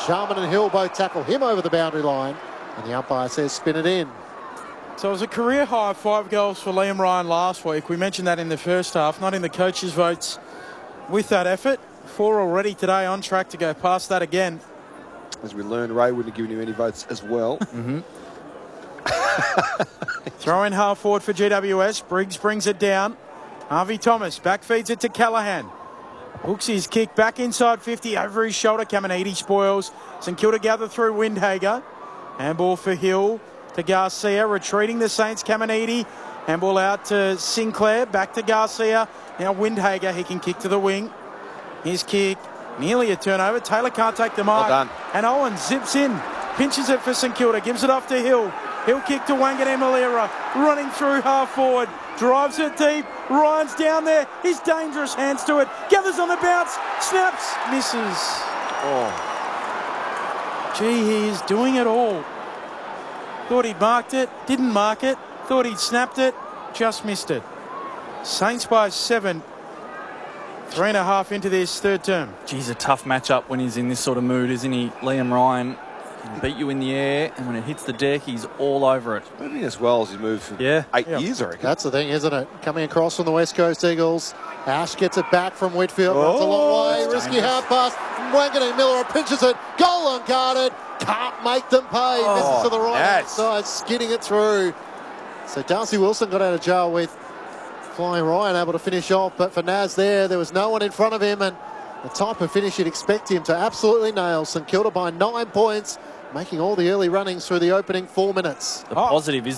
Jarman and Hill both tackle him over the boundary line, and the umpire says spin it in. So it was a career high 5 goals for Liam Ryan last week. We mentioned that in the first half, not in the coaches' votes with that effort. 4 already today, on track to go past that again. As we learned, Ray wouldn't have given him any votes as well. Throw in half forward for GWS. Briggs brings it down. Harvey Thomas back feeds it to Callaghan. Hooks his kick back inside 50 over his shoulder. Caminiti spoils. St Kilda gather through Windhager. Handball for Hill to Garcia. Retreating the Saints. Caminiti. Handball out to Sinclair. Back to Garcia. Now Windhager. He can kick to the wing. His kick. Nearly a turnover. Taylor can't take the mark. Well done. And Owen zips in. Pinches it for St Kilda. Gives it off to Hill. Hill kick to Wangan Malira. Running through half forward. Drives it deep. Ryan's down there. He's dangerous. Hands to it. Gathers on the bounce. Snaps. Misses. Oh. Gee, he is doing it all. Thought he'd marked it. Didn't mark it. Thought he'd snapped it. Just missed it. Saints by 7. 3.5 into this third term. Geez, a tough matchup when he's in this sort of mood, isn't he? Liam Ryan can beat you in the air, and when it hits the deck, he's all over it. Moving as well as he's moved for 8 years, I reckon. That's the thing, isn't it? Coming across from the West Coast Eagles. Ash gets it back from Whitfield. Runs a long way. Risky hard pass. Wangan Miller pinches it. Goal unguarded. Can't make them pay. Misses to the right side, skidding it through. So Darcy Wilson got out of jail with Flying Ryan, able to finish off. But for Naz there was no one in front of him. And the type of finish you'd expect him to absolutely nail. St Kilda by 9 points, making all the early runnings through the opening 4 minutes. The positive is